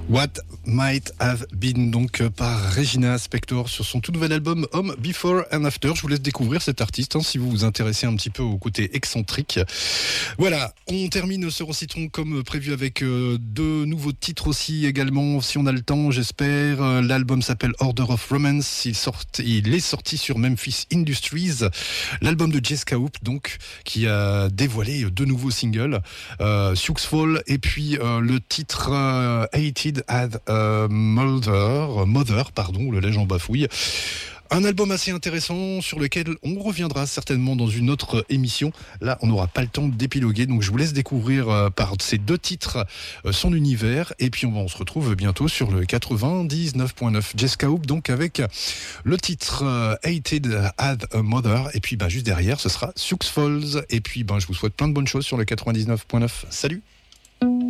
What Might Have Been, donc par Regina Spektor sur son tout nouvel album Home Before and After. Je vous laisse découvrir cet artiste si vous vous intéressez un petit peu au côté excentrique. Voilà, on termine ce Rocitron comme prévu avec deux nouveaux titres aussi également, si on a le temps, j'espère. L'album s'appelle Order of Romance. Il est sorti sur Memphis Industries. L'album de Jessica Hoop, donc, qui a dévoilé deux nouveaux singles, Sioux Fall et puis le titre Hated at Mother, le lait en bafouille. Un album assez intéressant sur lequel on reviendra certainement dans une autre émission. Là, on n'aura pas le temps d'épiloguer, donc je vous laisse découvrir par ces deux titres son univers. Et puis on se retrouve bientôt sur le 99.9 Jessica Hoop, donc avec le titre Hated at a Mother. Et puis juste derrière, ce sera Sioux Falls. Et puis je vous souhaite plein de bonnes choses sur le 99.9. Salut!